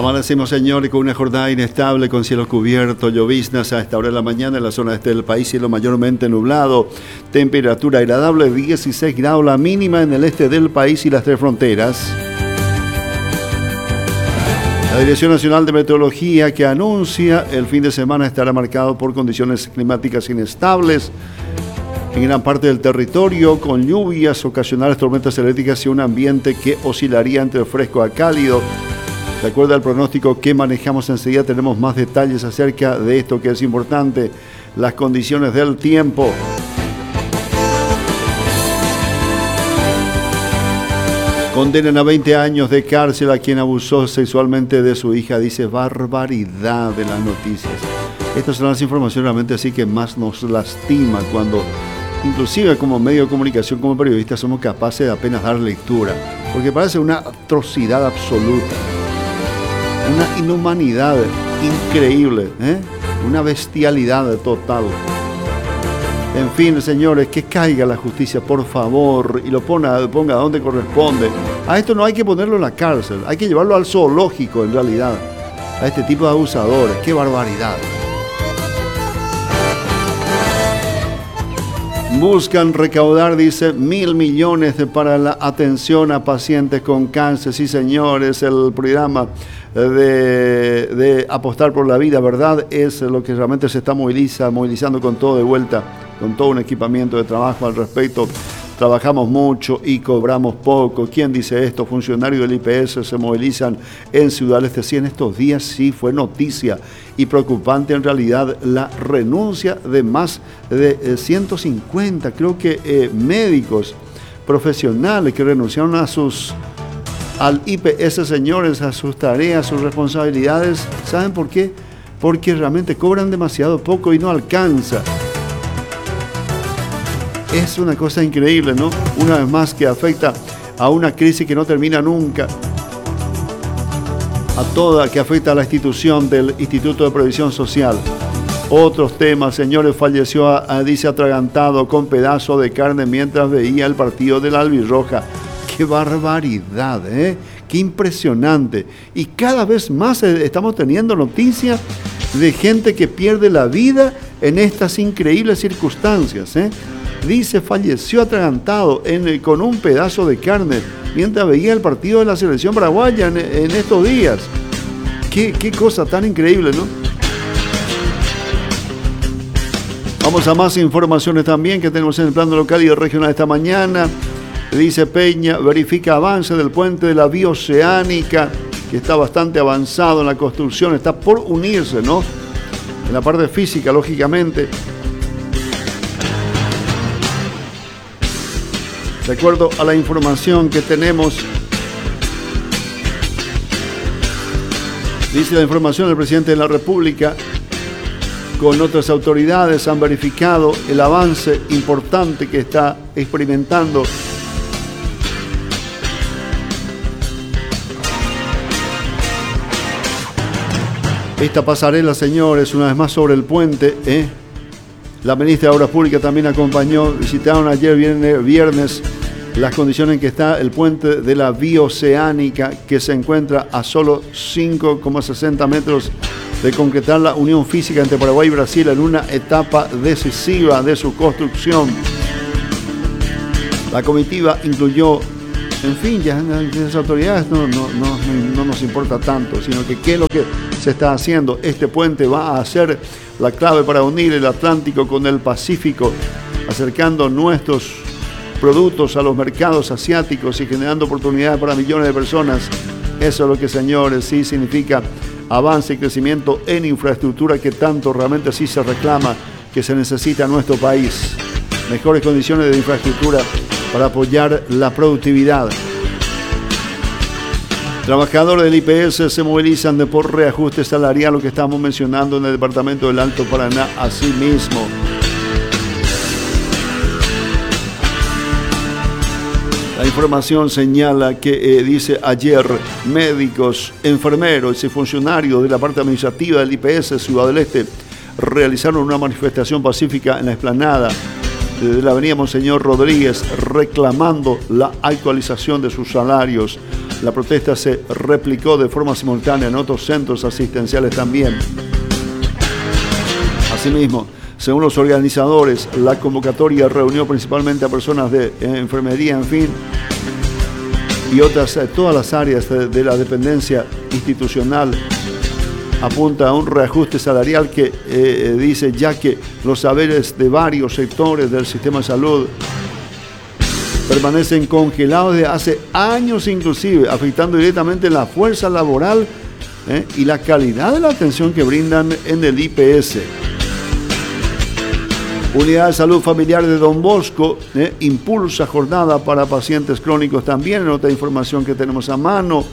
Amanecemos, señores, con una jornada inestable, con cielo cubierto, lloviznas a esta hora de la mañana en la zona este del país, cielo mayormente nublado, temperatura agradable, 16 grados la mínima en el este del país y las tres fronteras. La Dirección Nacional de Meteorología que anuncia el fin de semana estará marcado por condiciones climáticas inestables en gran parte del territorio, con lluvias, ocasionales tormentas eléctricas y un ambiente que oscilaría entre fresco a cálido. De acuerdo al pronóstico que manejamos enseguida, tenemos más detalles acerca de esto que es importante, las condiciones del tiempo. Condenan a 20 años de cárcel a quien abusó sexualmente de su hija. Dice, barbaridad de las noticias. Estas son las informaciones realmente así que más nos lastima cuando, inclusive como medio de comunicación, como periodistas, somos capaces de apenas dar lectura. Porque parece una atrocidad absoluta. Una inhumanidad increíble, una bestialidad total. En fin, señores, que caiga la justicia, por favor, y lo ponga donde corresponde. A esto no hay que ponerlo en la cárcel, hay que llevarlo al zoológico, en realidad, a este tipo de abusadores. ¡Qué barbaridad! Buscan recaudar, dice, 1.000 millones para la atención a pacientes con cáncer. Sí, señores, el programa de apostar por la vida, ¿verdad? Es lo que realmente se está movilizando con todo de vuelta, con todo un equipamiento de trabajo al respecto. Trabajamos mucho y cobramos poco. ¿Quién dice esto? Funcionarios del IPS se movilizan en Ciudad del Este. Sí, en estos días sí fue noticia y preocupante en realidad la renuncia de más de 150, creo que médicos profesionales que renunciaron al IPS, señores, a sus tareas, sus responsabilidades. ¿Saben por qué? Porque realmente cobran demasiado poco y no alcanza. Es una cosa increíble, ¿no? Una vez más que afecta a una crisis que no termina nunca. Que afecta a la institución del Instituto de Previsión Social. Otros temas, señores, falleció, dice, atragantado con pedazo de carne mientras veía el partido de la Albirroja. ¡Qué barbaridad, ¡Qué impresionante! Y cada vez más estamos teniendo noticias de gente que pierde la vida en estas increíbles circunstancias, Dice, falleció atragantado con un pedazo de carne mientras veía el partido de la selección paraguaya en estos días. Qué cosa tan increíble, ¿no? Vamos a más informaciones también que tenemos en el plano local y regional esta mañana. Dice Peña, verifica avance del puente de la vía oceánica, que está bastante avanzado en la construcción, está por unirse, ¿no? En la parte física, lógicamente. De acuerdo a la información que tenemos, dice la información, el presidente de la República con otras autoridades han verificado el avance importante que está experimentando esta pasarela, señores, una vez más sobre el puente, La ministra de Obras Públicas también acompañó, visitaron ayer viernes las condiciones en que está el puente de la vía oceánica, que se encuentra a solo 5,60 metros de concretar la unión física entre Paraguay y Brasil en una etapa decisiva de su construcción. La comitiva incluyó, en fin, ya las autoridades no nos importa tanto, sino que qué es lo que se está haciendo. Este puente va a ser la clave para unir el Atlántico con el Pacífico, acercando nuestros productos a los mercados asiáticos y generando oportunidades para millones de personas. Eso es lo que, señores, sí significa avance y crecimiento en infraestructura que tanto realmente sí se reclama que se necesita en nuestro país. Mejores condiciones de infraestructura para apoyar la productividad. Trabajadores del IPS se movilizan por reajuste salarial, lo que estamos mencionando en el departamento del Alto Paraná, así mismo. La información señala que, dice ayer, médicos, enfermeros y funcionarios de la parte administrativa del IPS Ciudad del Este realizaron una manifestación pacífica en la explanada de la avenida Monseñor Rodríguez, reclamando la actualización de sus salarios. La protesta se replicó de forma simultánea en otros centros asistenciales también. Asimismo, según los organizadores, la convocatoria reunió principalmente a personas de enfermería, en fin, y otras, todas las áreas de la dependencia institucional. Apunta a un reajuste salarial que dice ya que los saberes de varios sectores del sistema de salud permanecen congelados desde hace años inclusive, afectando directamente la fuerza laboral y la calidad de la atención que brindan en el IPS. Unidad de Salud Familiar de Don Bosco impulsa jornada para pacientes crónicos también, en otra información que tenemos a mano.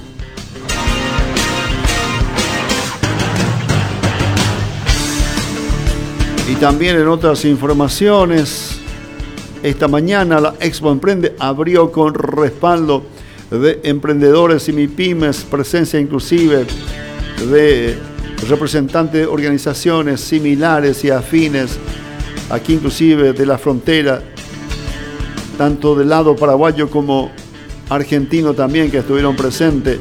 Y también en otras informaciones, esta mañana la Expo Emprende abrió con respaldo de emprendedores y MIPYMES, presencia inclusive de representantes de organizaciones similares y afines, aquí inclusive de la frontera, tanto del lado paraguayo como argentino también, que estuvieron presentes.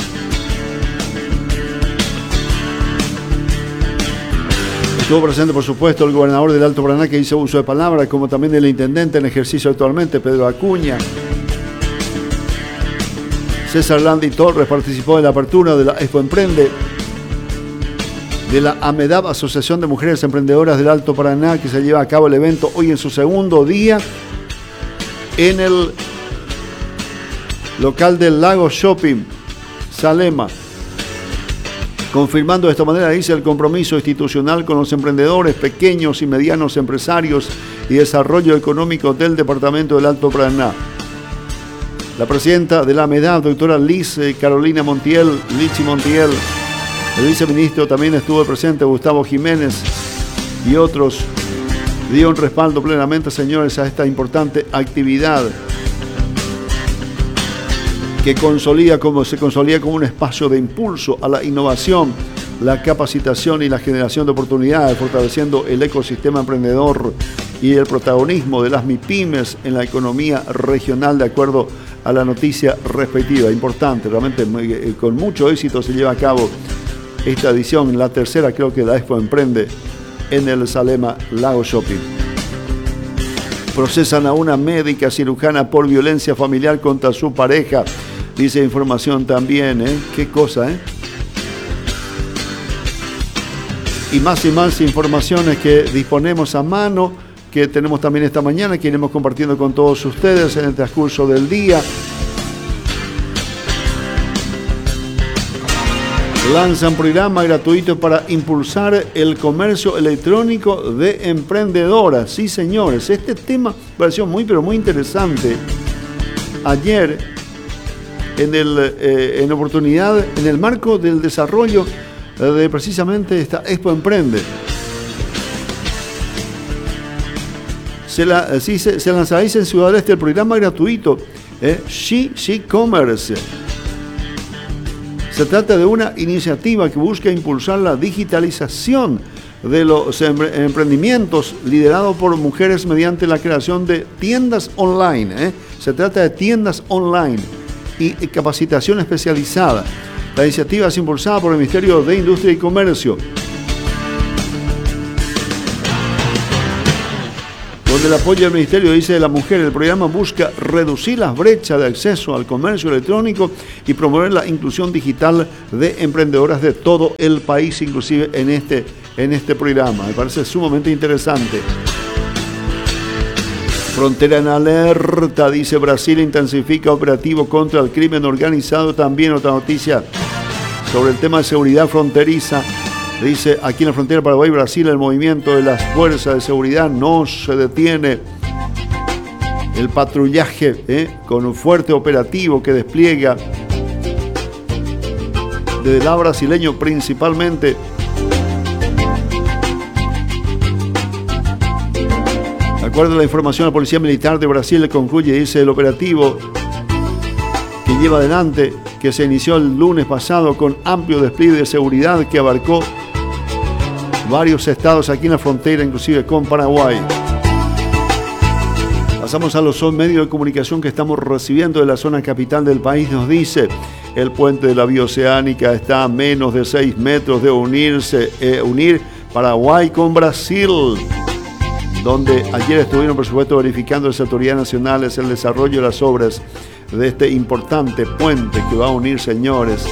Estuvo presente, por supuesto, el gobernador del Alto Paraná, que hizo uso de palabra, como también el intendente en ejercicio actualmente, Pedro Acuña. César Landi Torres participó en la apertura de la Expo Emprende de la AMEDAB, Asociación de Mujeres Emprendedoras del Alto Paraná, que se lleva a cabo el evento hoy en su segundo día en el local del Lago Shopping, Salema. Confirmando de esta manera, dice, el compromiso institucional con los emprendedores, pequeños y medianos empresarios y desarrollo económico del Departamento del Alto Paraná. La presidenta de la AMEDAB, doctora Liz Carolina Montiel, Lichi Montiel, el viceministro también estuvo presente, Gustavo Jiménez, y otros, dieron respaldo plenamente, señores, a esta importante actividad que se consolida como un espacio de impulso a la innovación, la capacitación y la generación de oportunidades, fortaleciendo el ecosistema emprendedor y el protagonismo de las MIPYMES en la economía regional, de acuerdo a la noticia respectiva. Importante, realmente con mucho éxito se lleva a cabo esta edición, la tercera creo que la Expo Emprende en el Salema Lago Shopping. Procesan a una médica cirujana por violencia familiar contra su pareja. Dice información también, qué cosa, y más informaciones que disponemos a mano, que tenemos también esta mañana, que iremos compartiendo con todos ustedes en el transcurso del día. Lanzan programa gratuito para impulsar el comercio electrónico de emprendedoras. Sí, señores, este tema pareció muy interesante. Ayer, en oportunidad, en el marco del desarrollo de precisamente esta Expo Emprende, se lanzará en Ciudad del Este el programa gratuito She-Commerce. Se trata de una iniciativa que busca impulsar la digitalización de los emprendimientos liderados por mujeres mediante la creación de tiendas online. Se trata de tiendas online y capacitación especializada. La iniciativa es impulsada por el Ministerio de Industria y Comercio, con el apoyo del Ministerio, dice, de la Mujer. El programa busca reducir las brechas de acceso al comercio electrónico y promover la inclusión digital de emprendedoras de todo el país, inclusive en este programa. Me parece sumamente interesante. Frontera en alerta, dice, Brasil intensifica operativo contra el crimen organizado. También otra noticia sobre el tema de seguridad fronteriza. Dice, aquí en la frontera Paraguay-Brasil, el movimiento de las fuerzas de seguridad no se detiene. El patrullaje con un fuerte operativo que despliega desde el lado brasileño principalmente. De acuerdo a la información, la Policía Militar de Brasil concluye, dice, el operativo que lleva adelante, que se inició el lunes pasado con amplio despliegue de seguridad que abarcó varios estados aquí en la frontera, inclusive con Paraguay. Pasamos a los medios de comunicación que estamos recibiendo de la zona capital del país. Nos dice, El puente de la Vía Oceánica está a menos de 6 metros de unir Paraguay con Brasil, donde ayer estuvieron, por supuesto, verificando las autoridades nacionales el desarrollo de las obras de este importante puente que va a unir, señores,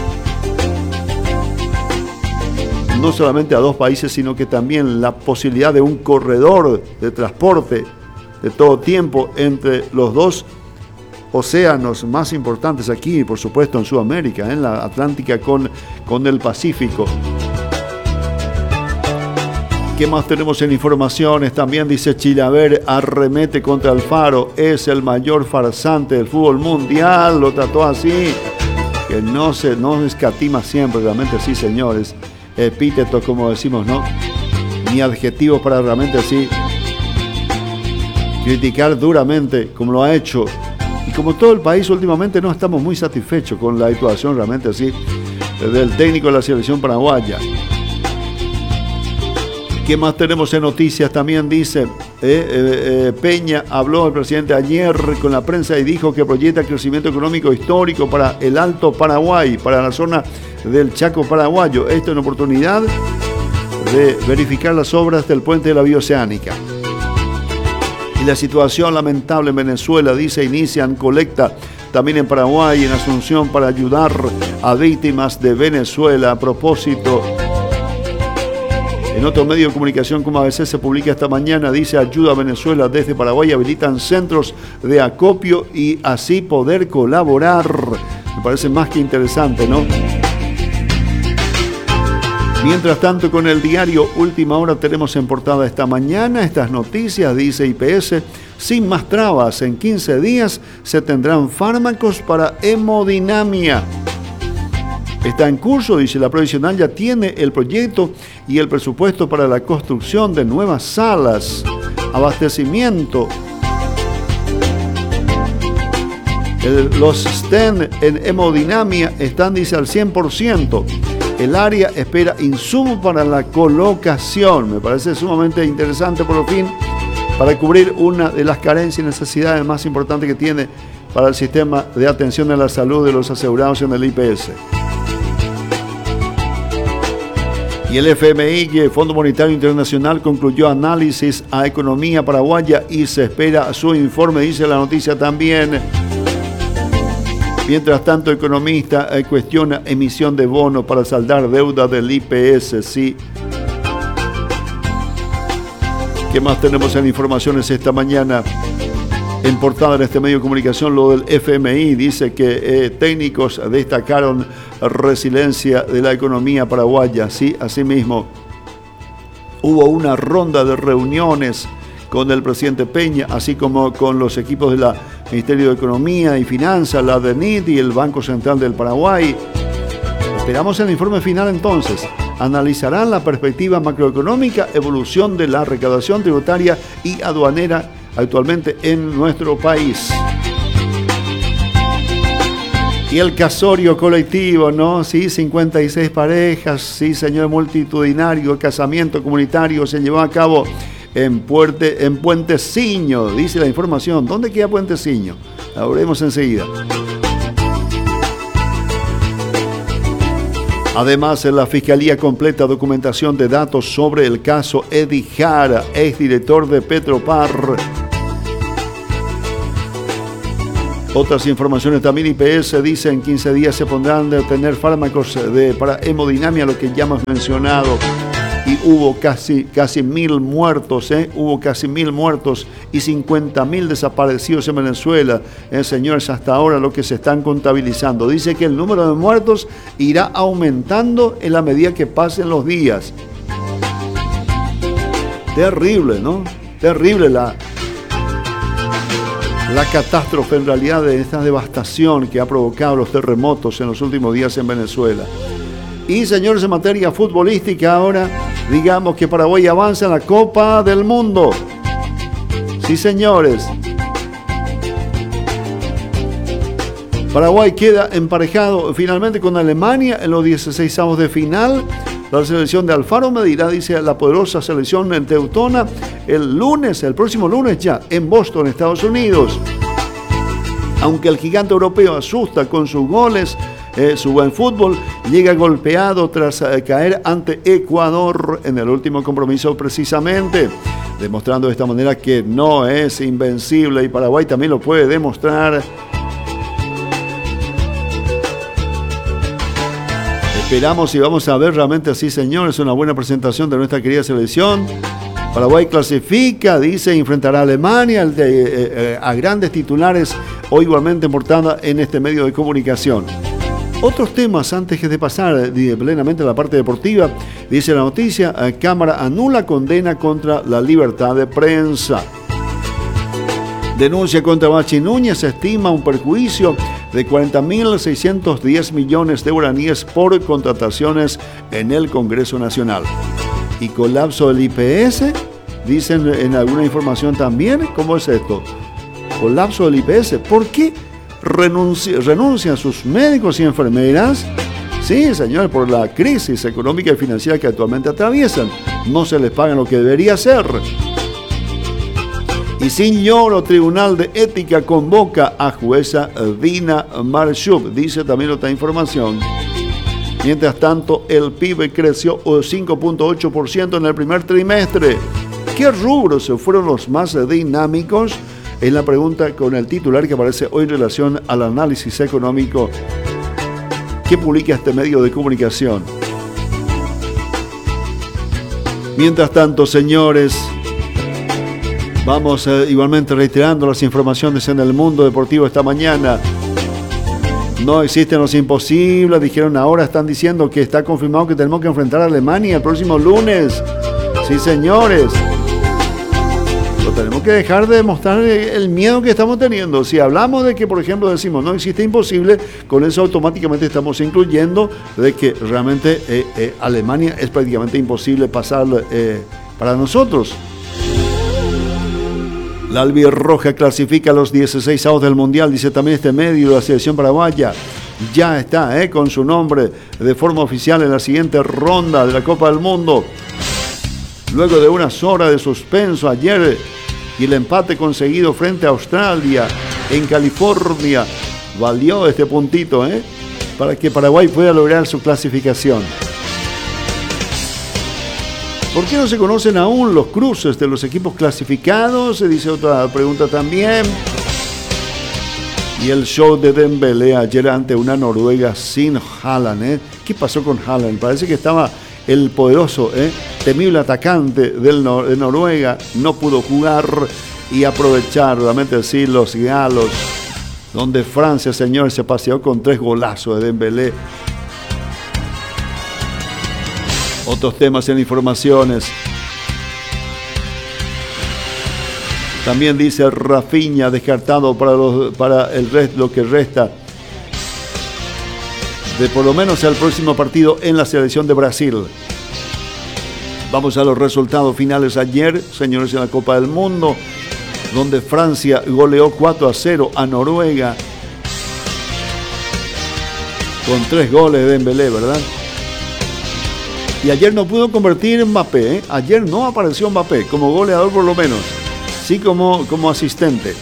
no solamente a dos países, sino que también la posibilidad de un corredor de transporte de todo tiempo entre los dos océanos más importantes aquí, por supuesto, en Sudamérica, en la Atlántica con el Pacífico. ¿Qué más tenemos en informaciones? También dice Chilaver arremete contra Alfaro, es el mayor farsante del fútbol mundial, lo trató así, que no escatima siempre, realmente sí, señores, epítetos como decimos, ¿no? Ni adjetivos para realmente así criticar duramente como lo ha hecho. Y como todo el país últimamente no estamos muy satisfechos con la actuación realmente así del técnico de la selección paraguaya. ¿Qué más tenemos en noticias? También dice, Peña habló el presidente ayer con la prensa y dijo que proyecta crecimiento económico histórico para el Alto Paraguay, para la zona del Chaco paraguayo. Esto en oportunidad de verificar las obras del puente de la Vía Oceánica. Y la situación lamentable en Venezuela, dice, inician colecta también en Paraguay, en Asunción, para ayudar a víctimas de Venezuela. A propósito, en otro medio de comunicación como ABC se publica esta mañana, dice, ayuda a Venezuela desde Paraguay, habilitan centros de acopio y así poder colaborar. Me parece más que interesante, ¿no? Mientras tanto, con el diario Última Hora tenemos en portada esta mañana estas noticias, dice IPS, sin más trabas, en 15 días se tendrán fármacos para hemodinamia. Está en curso, dice la provisional, ya tiene el proyecto y el presupuesto para la construcción de nuevas salas, abastecimiento. Los STEM en hemodinamia están, dice, al 100%. El área espera insumos para la colocación. Me parece sumamente interesante, por fin, para cubrir una de las carencias y necesidades más importantes que tiene para el sistema de atención a la salud de los asegurados en el IPS. Y el FMI, el Fondo Monetario Internacional, concluyó análisis a economía paraguaya y se espera su informe, dice la noticia también. Mientras tanto, economista cuestiona emisión de bonos para saldar deuda del IPS. Sí. ¿Qué más tenemos en informaciones esta mañana? En portada en este medio de comunicación, lo del FMI dice que técnicos destacaron resiliencia de la economía paraguaya. Sí, asimismo, hubo una ronda de reuniones con el presidente Peña, así como con los equipos de la Ministerio de Economía y Finanzas, la DENIT y el Banco Central del Paraguay. Esperamos el informe final entonces. Analizarán la perspectiva macroeconómica, evolución de la recaudación tributaria y aduanera actualmente en nuestro país. Y el casorio colectivo, ¿no? Sí, 56 parejas, sí, señor, multitudinario, casamiento comunitario se llevó a cabo en Puenteciño, dice la información. ¿Dónde queda Puenteciño? La veremos enseguida. Además, la Fiscalía completa documentación de datos sobre el caso Eddie Jara, exdirector de Petropar. Otras informaciones también, IPS dice en 15 días se pondrán de obtener fármacos para hemodinamia, lo que ya hemos mencionado. Y hubo casi 1.000 muertos, hubo casi 1.000 muertos y 50.000 desaparecidos en Venezuela. Señores, hasta ahora lo que se están contabilizando. Dice que el número de muertos irá aumentando en la medida que pasen los días. Terrible, ¿no? Terrible la catástrofe en realidad de esta devastación que ha provocado los terremotos en los últimos días en Venezuela. Y señores, en materia futbolística ahora, digamos que Paraguay avanza en la Copa del Mundo. Sí, señores. Paraguay queda emparejado finalmente con Alemania en los 16avos de final. La selección de Alfaro medirá, dice, la poderosa selección teutona el próximo lunes ya, en Boston, Estados Unidos. Aunque el gigante europeo asusta con sus goles, su buen fútbol. Llega golpeado tras caer ante Ecuador en el último compromiso precisamente, demostrando de esta manera que no es invencible, y Paraguay también lo puede demostrar. Esperamos y vamos a ver realmente así, señores, una buena presentación de nuestra querida selección. Paraguay clasifica, dice, enfrentará a Alemania, a grandes titulares, o igualmente en portada en este medio de comunicación. Otros temas antes de pasar plenamente a la parte deportiva. Dice la noticia, Cámara anula condena contra la libertad de prensa. Denuncia contra Bachi Núñez, se estima un perjuicio de 40.610 millones de guaraníes por contrataciones en el Congreso Nacional. Y colapso del IPS, dicen en alguna información también. ¿Cómo es esto? Colapso del IPS. ¿Por qué renuncian sus médicos y enfermeras? Sí, señores, por la crisis económica y financiera que actualmente atraviesan. No se les pagan lo que debería ser. Y sin lloro, Tribunal de Ética convoca a jueza Dina Marshub, dice también otra información. Mientras tanto, el PIB creció 5.8% en el primer trimestre. ¿Qué rubros fueron los más dinámicos? Es la pregunta con el titular que aparece hoy en relación al análisis económico que publica este medio de comunicación. Mientras tanto, señores, vamos igualmente reiterando las informaciones en el mundo deportivo esta mañana. No existen los imposibles, dijeron ahora, están diciendo que está confirmado que tenemos que enfrentar a Alemania el próximo lunes. Sí, señores. Pero tenemos que dejar de mostrar el miedo que estamos teniendo. Si hablamos de que, por ejemplo, decimos no existe imposible, con eso automáticamente estamos incluyendo de que realmente Alemania es prácticamente imposible pasar para nosotros. La albirroja clasifica a los 16avos del Mundial, dice también este medio. La selección paraguaya ya está con su nombre de forma oficial en la siguiente ronda de la Copa del Mundo. Luego de unas horas de suspenso ayer y el empate conseguido frente a Australia en California, valió este puntito para que Paraguay pueda lograr su clasificación. ¿Por qué no se conocen aún los cruces de los equipos clasificados? Se dice otra pregunta también. Y el show de Dembélé ayer ante una Noruega sin Haaland. ¿Qué pasó con Haaland? Parece que estaba el poderoso, temible atacante de Noruega. No pudo jugar y aprovechar realmente así los galos. Donde Francia, señores, se paseó con 3 golazos de Dembélé. Otros temas en informaciones. También dice Rafinha descartado para el resto, lo que resta de por lo menos el próximo partido en la selección de Brasil. Vamos a los resultados finales ayer, señores, en la Copa del Mundo, donde Francia goleó 4-0 a Noruega con 3 goles de Dembélé, ¿verdad? Y ayer no pudo convertir Mbappé, Ayer no apareció Mbappé, como goleador por lo menos. Sí como asistente.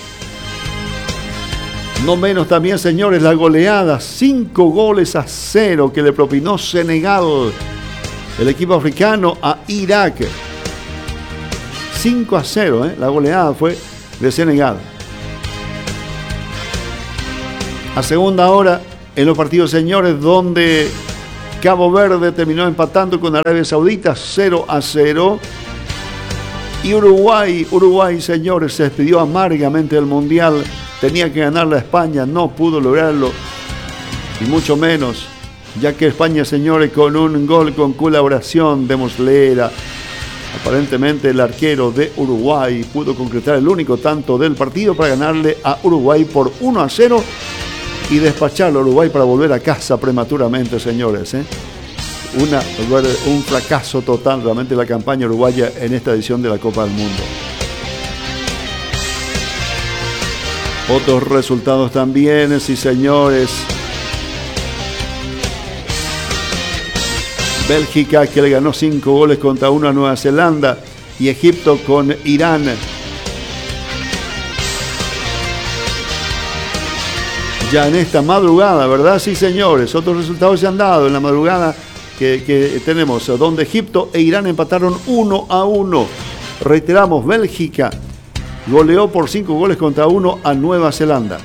No menos también, señores, la goleada, 5-0 que le propinó Senegal, el equipo africano, a Irak. 5-0, la goleada fue de Senegal. A segunda hora, en los partidos, señores, donde Cabo Verde terminó empatando con Arabia Saudita 0-0. Y Uruguay, señores, se despidió amargamente del Mundial. Tenía que ganar a España, no pudo lograrlo. Y mucho menos, ya que España, señores, con un gol con colaboración de Muslera, aparentemente el arquero de Uruguay, pudo concretar el único tanto del partido para ganarle a Uruguay por 1-0. Y despacharlo a Uruguay para volver a casa prematuramente, señores. Un fracaso total realmente la campaña uruguaya en esta edición de la Copa del Mundo. Otros resultados también, sí, señores. Bélgica, que le ganó 5-1 a Nueva Zelanda, y Egipto con Irán. ya en esta madrugada, ¿verdad? Sí, señores. Otros resultados se han dado en la madrugada que tenemos, donde Egipto e Irán empataron 1-1. Reiteramos, Bélgica goleó por 5-1 a Nueva Zelanda.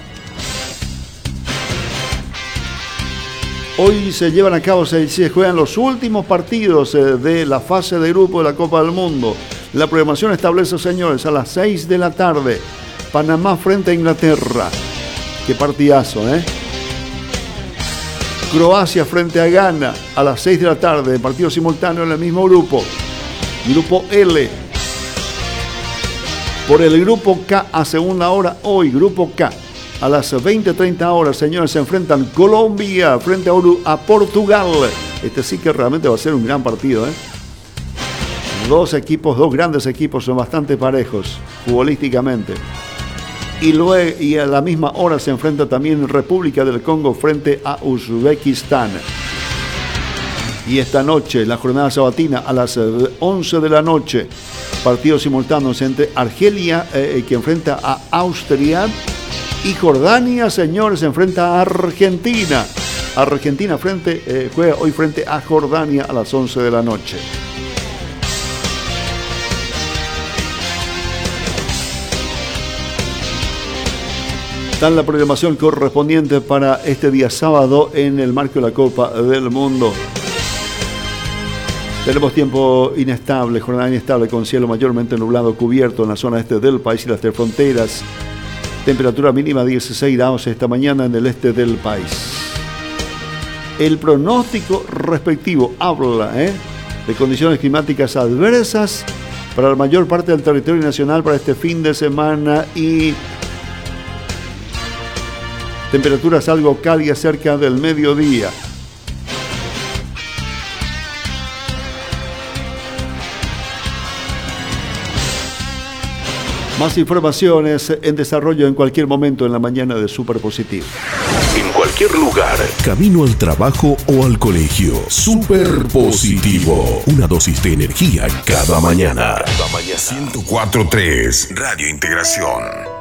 Hoy se llevan a cabo, se juegan los últimos partidos de la fase de grupo de la Copa del Mundo. La programación establece, señores, a las 6 de la tarde, Panamá frente a Inglaterra. Qué partidazo, ¿eh? Croacia frente a Ghana a las 6 de la tarde, partido simultáneo en el mismo grupo. Grupo L. Por el grupo K a segunda hora hoy, grupo K. A las 20:30 horas, señores, se enfrentan Colombia frente a Portugal. Este sí que realmente va a ser un gran partido, ¿eh? Dos grandes equipos, son bastante parejos futbolísticamente. Y a la misma hora se enfrenta también República del Congo frente a Uzbekistán. Y esta noche, la jornada sabatina, a las 11 de la noche, partidos simultáneos entre Argelia, que enfrenta a Austria, y Jordania, señores, se enfrenta a Argentina. Argentina juega hoy frente a Jordania a las 11 de la noche. Está la programación correspondiente para este día sábado en el marco de la Copa del Mundo. Tenemos tiempo inestable, jornada inestable con cielo mayormente nublado, cubierto en la zona este del país y las tres fronteras. Temperatura mínima 16 grados esta mañana en el este del país. El pronóstico respectivo habla de condiciones climáticas adversas para la mayor parte del territorio nacional para este fin de semana y temperaturas algo cálidas cerca del mediodía. Más informaciones en desarrollo en cualquier momento en la mañana de Superpositivo. En cualquier lugar, camino al trabajo o al colegio. Superpositivo. Una dosis de energía cada mañana. 104.3 Radio Integración.